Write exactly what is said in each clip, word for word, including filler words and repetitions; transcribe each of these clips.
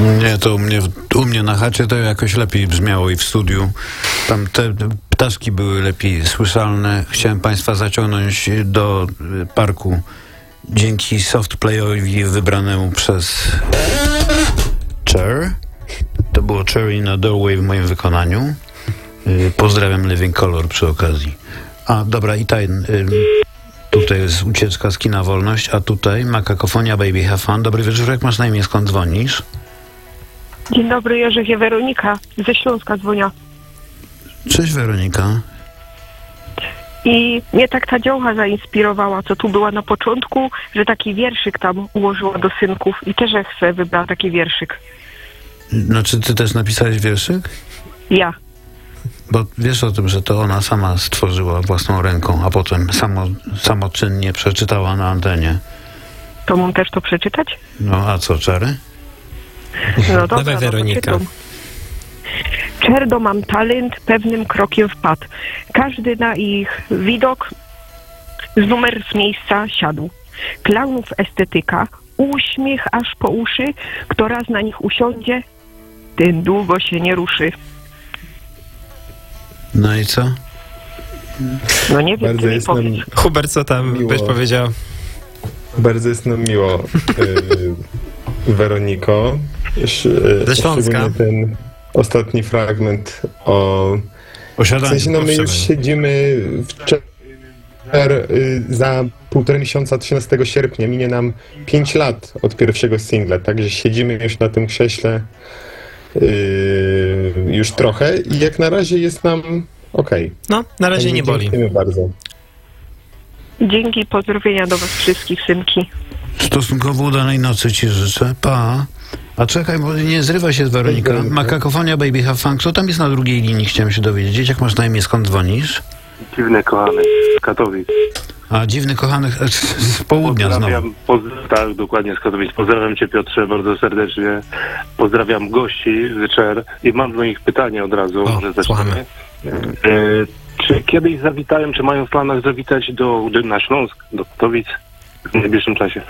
Nie, to u mnie, u mnie na chacie to jakoś lepiej brzmiało i w studiu. Tam te ptaszki były lepiej słyszalne. Chciałem państwa zaciągnąć do parku dzięki softplayowi wybranemu przez Cher. To było Cherry na Doorway w moim wykonaniu. Pozdrawiam Living Color przy okazji. A, dobra, i ten... Tutaj jest ucieczka z kina Wolność, a tutaj ma Kakofonia Baby Have Fun. Dobry wieczór, jak masz na imię, skąd dzwonisz? Dzień dobry, Jerzecha, Weronika ze Śląska dzwonię. Cześć Weronika. I mnie tak ta działka zainspirowała, co tu była na początku, że taki wierszyk tam ułożyła do synków i też jak chcę wybrała taki wierszyk. Znaczy ty też napisałeś wierszyk? Ja. Bo wiesz o tym, że to ona sama stworzyła własną ręką, a potem samo, samoczynnie przeczytała na antenie. To mam też to przeczytać? No a co, Czary? No dobra, Dawaj, Weronika. Czerdo mam talent, pewnym krokiem wpadł. Każdy na ich widok z numer z miejsca siadł. Klaunów estetyka, uśmiech aż po uszy, kto raz na nich usiądzie, ten długo się nie ruszy. No i co? No nie wiem, Bardzo co jest mi nam powiedz. Hubert, co tam miło. byś powiedział? Bardzo jest nam miło, yy, Weroniko. Sz- Ze Śląska. Szczególnie ten ostatni fragment o... W Posiadanie. sensie, no my już siedzimy w czer- y, za półtora miesiąca, trzynastego sierpnia, minie nam pięć lat od pierwszego singla, także siedzimy już na tym krześle yy, już trochę i jak na razie jest nam okej. Okay. No, na razie Także nie boli. Dziękujemy bardzo. Dzięki, pozdrowienia do was wszystkich, synki. Stosunkowo udanej nocy ci życzę. Pa. A czekaj, bo nie zrywa się z Weronika. Ma Kakofonia Baby Have Fun. Kto tam jest na drugiej linii? Chciałem się dowiedzieć. Jak masz na imię, skąd dzwonisz? Dziwny kochany z Katowic. A dziwny kochany z, z południa znowu. Pozdrawiam, poz, tak, dokładnie z Katowic. Pozdrawiam cię, Piotrze, bardzo serdecznie. Pozdrawiam gości z Cher i mam do nich pytanie od razu. O, że słuchamy. E, czy kiedyś zawitałem, czy mają w planach zawitać do, do, na Śląsk, do Katowic w najbliższym czasie?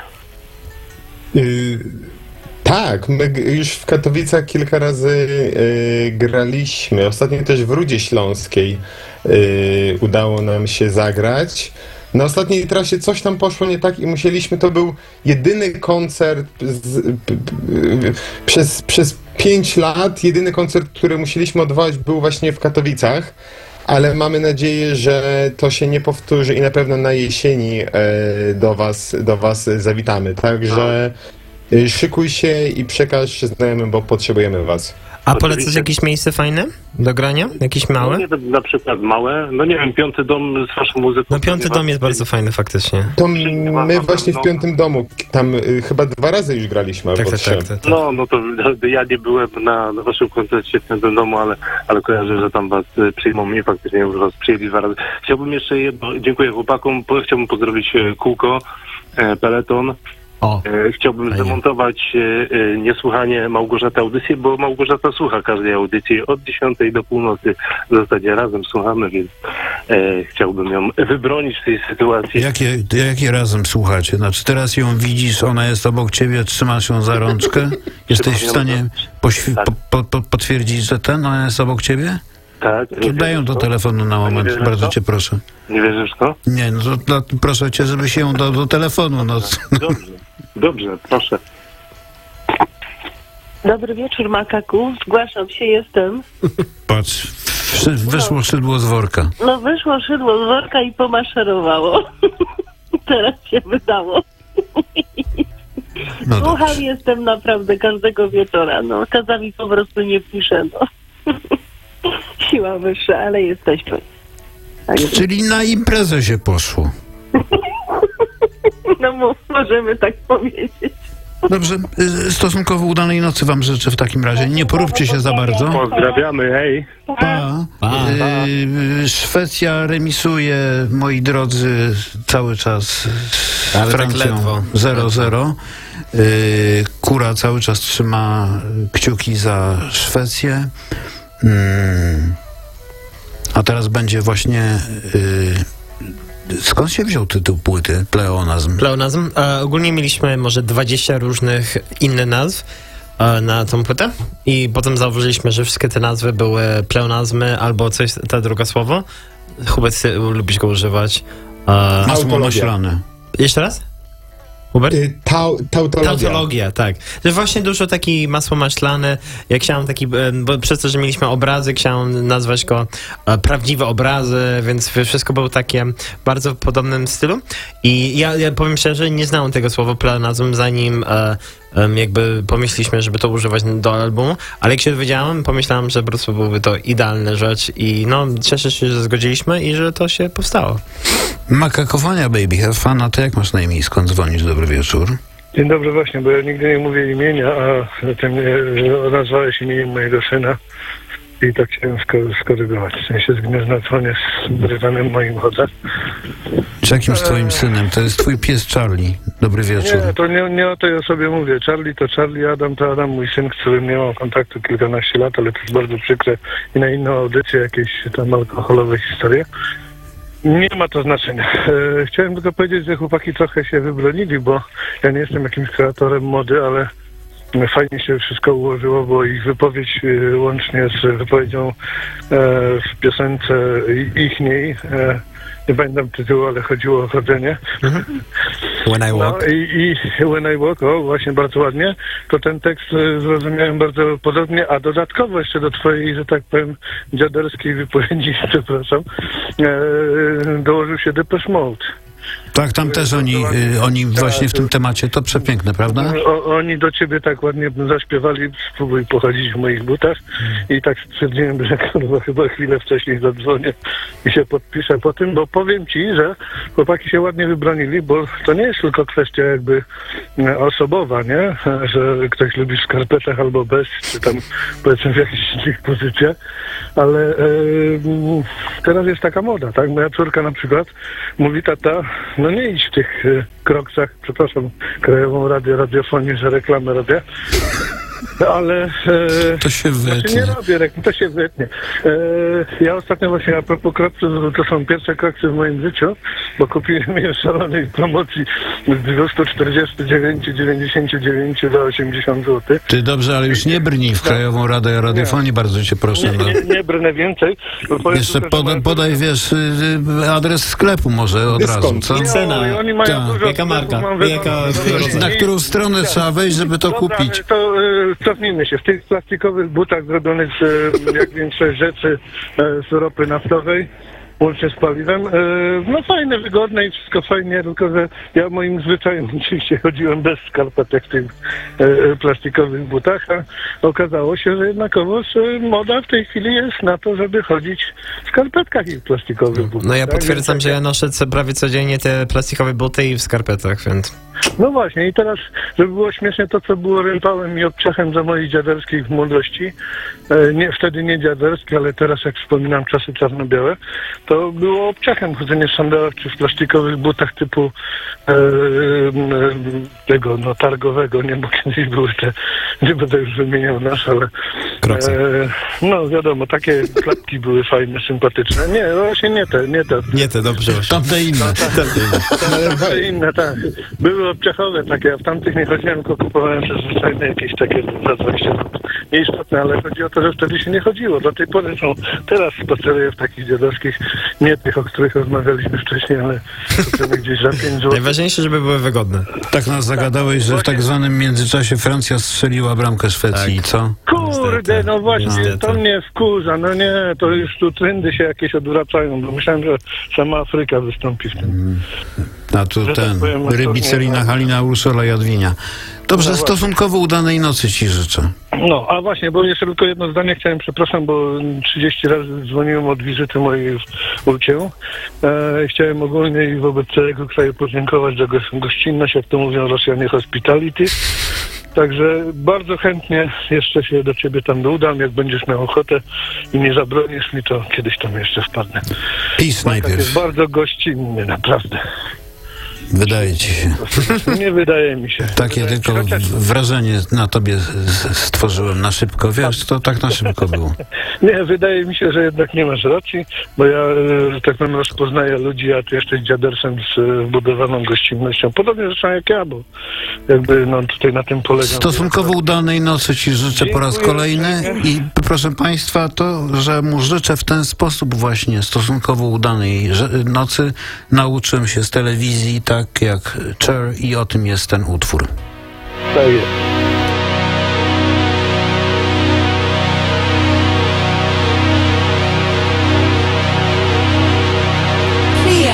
Yy, tak, my g- już w Katowicach kilka razy yy, graliśmy. Ostatnio też w Rudzie Śląskiej yy, udało nam się zagrać. Na ostatniej trasie coś tam poszło nie tak i musieliśmy, to był jedyny koncert z, p, p, przez, przez pięć lat, jedyny koncert, który musieliśmy odwołać, był właśnie w Katowicach. Ale mamy nadzieję, że to się nie powtórzy i na pewno na jesieni e, do was, do was zawitamy. Także e, szykuj się i przekaż znajomym, bo potrzebujemy was. A Oczywiście. polecasz jakieś miejsce fajne do grania? Jakieś No, małe? nie, na przykład małe, no nie wiem, Piąty Dom z waszą muzyką. No Piąty Dom jest bardzo fajny faktycznie. To my właśnie w Piątym Domu, tam y, chyba dwa razy już graliśmy, Tak, albo tak, trzy. tak, tak, tak. No, no to ja nie byłem na, na waszym koncercie w Piątym Domu, ale, ale kojarzę, że tam was y, przyjmą i faktycznie już was przyjęli dwa razy. Chciałbym jeszcze jedno, dziękuję chłopakom, po, chciałbym pozdrowić e, Kółko, e, Peleton. O, E, chciałbym Fajnie. zamontować e, e, niesłuchanie Małgorzaty audycję, bo Małgorzata słucha każdej audycji od dziesiątej do północy. W zasadzie razem słuchamy, więc e, chciałbym ją wybronić w tej sytuacji. jakie, jakie razem słuchacie? Znaczy teraz ją widzisz, ona jest obok ciebie, trzymasz ją za rączkę? Jesteś w stanie poświ- Tak. po, po, po, potwierdzić, że ten, ona jest obok ciebie? Tak? To daj ją do to? telefonu na moment, wierzysz bardzo to? cię proszę. Nie wierzysz w to? Nie, no to dla, proszę cię, żebyś ją dał do telefonu. No. Dobrze, dobrze, proszę. Dobry wieczór, makaku. Zgłaszam się, jestem. Patrz, wszy- wyszło szydło z worka. No wyszło szydło z worka i pomaszerowało. Teraz się wydało. No Słucham, dobrze. jestem naprawdę każdego wieczora. No, czasami po prostu nie piszę, no. Siła wyższa, ale jesteśmy. Także, Czyli na imprezę się poszło. no mów, możemy tak powiedzieć. Dobrze, y, stosunkowo udanej nocy wam życzę w takim razie. Nie poróbcie się za bardzo. Pozdrawiamy, hej. Pa. Y, Szwecja remisuje, moi drodzy, cały czas z Ale tak Francją ledwo. zero zero. Y, Kura cały czas trzyma kciuki za Szwecję. Mm. A teraz będzie właśnie... Y, skąd się wziął tytuł płyty? Pleonazm. Pleonazm. A ogólnie mieliśmy może dwadzieścia różnych innych nazw, e, na tą płytę i potem zauważyliśmy, że wszystkie te nazwy były pleonazmy albo coś, to drugie słowo. Hubert, ty lubisz go używać. E, Masło Tautologia. maślane. jeszcze raz? Hubert? Y, Tau, tautologia. Tautologia, tak. Że właśnie dużo taki masło maślane. Ja chciałem taki, e, bo przez to, że mieliśmy obrazy, chciałem nazwać go e, prawdziwe obrazy, więc wszystko było takie bardzo w podobnym stylu. I ja, ja powiem szczerze, nie znałem tego słowa pleonazm, zanim e, em, jakby pomyśleliśmy, żeby to używać do albumu, ale jak się dowiedziałem, pomyślałem, że po prostu byłby to idealna rzecz i no, cieszę się, że zgodziliśmy i że to się powstało. Makakofonia, baby, have fun. A ty jak masz na imię i skąd dzwonisz? Dobry wieczór. Dzień dobry, właśnie, bo ja nigdy nie mówię imienia, a zatem e, nazwałeś imieniem mojego syna i tak chciałem sko- skorygować. W sensie z Gniezna dzwonię z brytanem moim chodzę. Czy jakimś twoim synem? To jest twój pies Charlie. Dobry wieczór. Nie, to nie, nie o tej osobie mówię. Charlie to Charlie, Adam to Adam, mój syn, z którym nie mam kontaktu kilkanaście lat, ale to jest bardzo przykre i na inną audycję jakieś tam alkoholowe historie. Nie ma to znaczenia. E, chciałem tylko powiedzieć, że chłopaki trochę się wybronili, bo ja nie jestem jakimś kreatorem mody, ale fajnie się wszystko ułożyło, bo ich wypowiedź e, łącznie z wypowiedzią e, w piosence ichniej, e, nie pamiętam tytułu, ale chodziło o chodzenie. When I No walk. i, i When I Walk, o właśnie bardzo ładnie, to ten tekst e, zrozumiałem bardzo podobnie, a dodatkowo jeszcze do twojej, że tak powiem, dziaderskiej wypowiedzi, przepraszam, e, dołożył się Depeche Mode. Tak, tam też oni, y, oni właśnie w tym temacie. To przepiękne, prawda? O, oni do ciebie tak ładnie zaśpiewali, spróbuj pochodzić w moich butach i tak stwierdziłem, że kurwa, chyba chwilę wcześniej zadzwonię i się podpiszę po tym, bo powiem ci, że chłopaki się ładnie wybronili, bo to nie jest tylko kwestia jakby e, osobowa, nie? Że ktoś lubi w skarpetach albo bez, czy tam powiedzmy w jakichś innych pozycjach, ale e, m, teraz jest taka moda, tak? Moja córka na przykład mówi, tata, no nie idź w tych e, kroksach, przepraszam, Krajową Radę Radiofonii, że reklamę robię, ale... E, To się znaczy wytnie. nie robię reklam, to się wytnie. E, ja ostatnio właśnie a propos kroksów, to są pierwsze kroksy w moim życiu, bo kupiłem je w szalonej promocji z dwieście czterdzieści dziewięć dziewięćdziesiąt dziewięć do osiemdziesiąt złotych. Ty dobrze, ale już nie brnij w Krajową Radę Radiofonii, bardzo cię proszę. Nie, No. nie, nie brnę więcej. bo powiem Jeszcze tylko, że poda, moja podaj, córka- wiesz, y, y, adres sklepu może od Dyskont. razu, co? Nie, Cena. oni- Oni mają Tak. dużo Jaka marka? sklepów, mam Jaka wiadomo, firma? że- Na którą stronę trzeba wejść, żeby to Dobra, kupić? to y, cofnijmy się. W tych plastikowych butach zrobionych z, y, jak większość rzeczy, y, z ropy naftowej, łącznie z paliwem. Y, no fajne, wygodne i wszystko fajnie, tylko że ja moim zwyczajem oczywiście chodziłem bez skarpetek w tych y, y, plastikowych butach, a okazało się, że jednakowoż y, moda w tej chwili jest na to, żeby chodzić w skarpetkach i w plastikowych butach. No ja tak? potwierdzam, Więc że ja noszę co, prawie codziennie te plastikowe buty i w skarpetach, więc... No właśnie i teraz, żeby było śmiesznie, to co było rympałem i obciachem za mojej dziaderskiej w młodości, e, nie, wtedy nie dziaderskie, ale teraz jak wspominam czasy czarno-białe, to było obciachem chodzenie w sandałach czy w plastikowych butach typu e, e, tego, no targowego, nie, bo kiedyś były te, nie będę już wymieniał nas, ale Kroksy. e, no wiadomo, takie klapki były fajne, sympatyczne. Nie, no właśnie nie te, nie te. Nie, to dobrze. Tamte inne. Ale inne, tak. Były obciachowe takie, a w tamtych nie chodziłem, tylko kupowałem zwyczajne jakieś takie za dwadzieścia złotych. Nieistotne, ale chodzi o to, że wtedy się nie chodziło. Do tej pory są, teraz spaceruję w takich dziadowskich, nie tych, o których rozmawialiśmy wcześniej, ale kupimy gdzieś za pięć złotych. Najważniejsze, żeby były wygodne. Tak nas zagadałeś, że w tak zwanym międzyczasie Francja strzeliła bramkę Szwecji, Tak. co? Kurde, Niestety, no właśnie, niestety. to mnie wkurza, no nie, to już tu trendy się jakieś odwracają, bo myślałem, że sama Afryka wystąpi w tym. A tu Że tak ten, powiem, to Rybicelina, nie- Halina, Urszula Jadwinia. Dobrze, No właśnie. stosunkowo udanej nocy ci życzę. No, a właśnie, bo jeszcze tylko jedno zdanie chciałem, przepraszam, bo trzydzieści razy dzwoniłem od wizyty mojej w Ulcię. E, chciałem ogólnie i wobec całego kraju podziękować za goś- gościnność, jak to mówią Rosjanie, hospitality. Także bardzo chętnie jeszcze się do ciebie tam udam, jak będziesz miał ochotę i nie zabronisz mi, to kiedyś tam jeszcze wpadnę. Peace Tak jest najpierw. bardzo gościnny, naprawdę. Wydaje ci się. Nie wydaje mi się. Takie Wydaje mi się. tylko Chociaż- w- wrażenie na tobie z- stworzyłem na szybko. Wiesz, to tak na szybko było. Nie, wydaje mi się, że jednak nie masz racji, bo ja, e, że tak powiem, rozpoznaję ludzi, a ty jesteś dziadersem z e, wbudowaną gościnnością. Podobnie zresztą jak ja, bo jakby no tutaj na tym polegam. Stosunkowo udanej nocy ci życzę po raz Dziękuję kolejny uprzejmie. i proszę państwa, to, że mu życzę w ten sposób właśnie stosunkowo udanej że- nocy, nauczyłem się z telewizji, tak jak Cher, i o tym jest ten utwór. Tak jest.